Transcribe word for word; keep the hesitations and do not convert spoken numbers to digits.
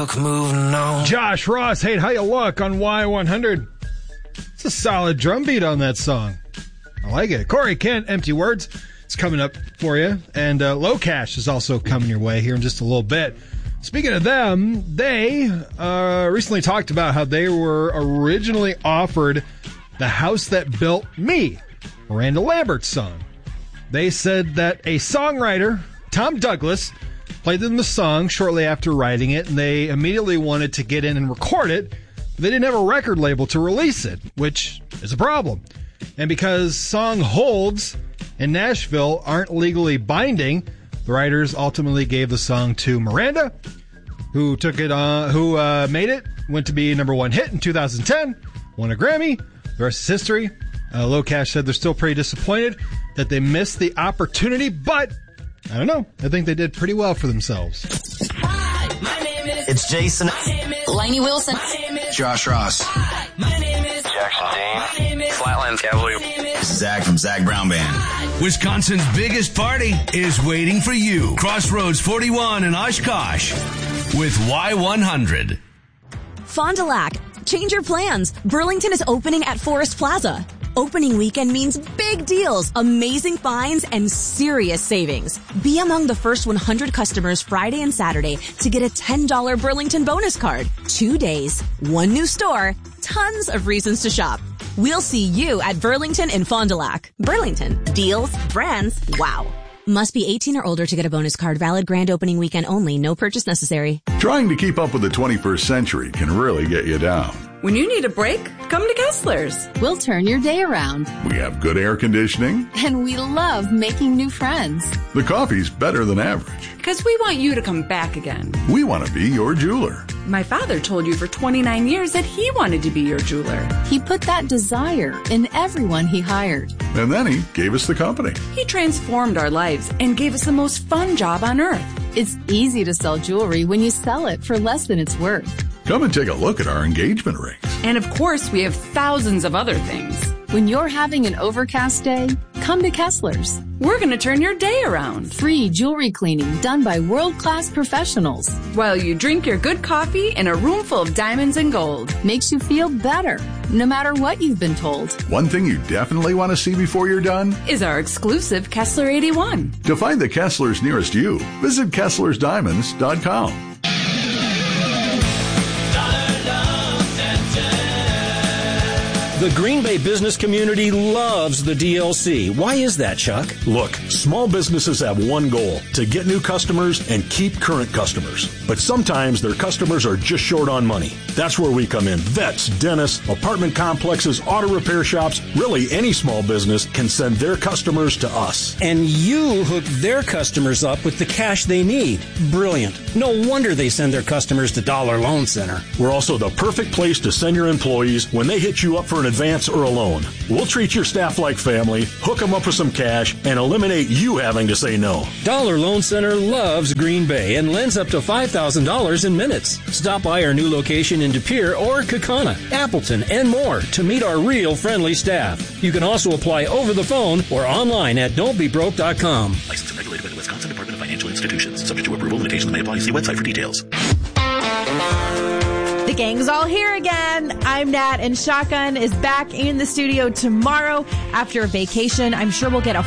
look, moving on. Josh Ross, Hate How You Look on Y one hundred. It's a solid drum beat on that song. I like it. Corey Kent, Empty Words. It's coming up for you. And uh, Low Cash is also coming your way here in just a little bit. Speaking of them, they uh, recently talked about how they were originally offered The House That Built Me, Miranda Lambert's song. They said that a songwriter, Tom Douglas, played them the song shortly after writing it, and they immediately wanted to get in and record it. They didn't have a record label to release it, which is a problem. And because song holds in Nashville aren't legally binding, the writers ultimately gave the song to Miranda, who took it on, who uh, made it, went to be a number one hit in two thousand ten, won a Grammy. The rest is history. Uh, Low Cash said they're still pretty disappointed that they missed the opportunity, but I don't know. I think they did pretty well for themselves. Hi, my name is. It's Jason. My name is. Lainey Wilson. My name is. Josh Ross. Hi, my name is. Jackson Dean. My name is. Flatland Cavalier. This is Zach from Zach Brown Band. Wisconsin's biggest party is waiting for you. Crossroads forty-one in Oshkosh with Y one hundred. Fond du Lac. Change your plans. Burlington is opening at Forest Plaza. Opening weekend means big deals, amazing finds, and serious savings. Be among the first one hundred customers Friday and Saturday to get a ten dollars Burlington bonus card. Two days, one new store, tons of reasons to shop. We'll see you at Burlington in Fond du Lac. Burlington. Deals, brands, wow. Must be eighteen or older to get a bonus card. Valid grand opening weekend only. No purchase necessary. Trying to keep up with the twenty-first century can really get you down. When you need a break, come to Kessler's. We'll turn your day around. We have good air conditioning. And we love making new friends. The coffee's better than average. Because we want you to come back again. We want to be your jeweler. My father told you for twenty-nine years that he wanted to be your jeweler. He put that desire in everyone he hired. And then he gave us the company. He transformed our lives and gave us the most fun job on earth. It's easy to sell jewelry when you sell it for less than it's worth. Come and take a look at our engagement rings. And of course, we have thousands of other things. When you're having an overcast day, come to Kessler's. We're going to turn your day around. Free jewelry cleaning done by world-class professionals. While you drink your good coffee in a room full of diamonds and gold. Makes you feel better, no matter what you've been told. One thing you definitely want to see before you're done is our exclusive Kessler eighty-one. To find the Kesslers nearest you, visit Kesslers Diamonds dot com. The Green Bay business community loves the D L C. Why is that, Chuck? Look, small businesses have one goal, to get new customers and keep current customers. But sometimes their customers are just short on money. That's where we come in. Vets, dentists, apartment complexes, auto repair shops, really any small business can send their customers to us. And you hook their customers up with the cash they need. Brilliant. No wonder they send their customers to Dollar Loan Center. We're also the perfect place to send your employees when they hit you up for an advance or a loan. We'll treat your staff like family, hook them up with some cash, and eliminate you having to say no. Dollar Loan Center loves Green Bay and lends up to five thousand dollars in minutes. Stop by our new location in De Pere or Kaukauna, Appleton, and more to meet our real friendly staff. You can also apply over the phone or online at don't be broke dot com. Licensed and regulated by the Wisconsin Department of Financial Institutions. Subject to approval, limitations may apply. See website for details. The gang's all here again. I'm Nat, and Shotgun is back in the studio tomorrow after a vacation. I'm sure we'll get a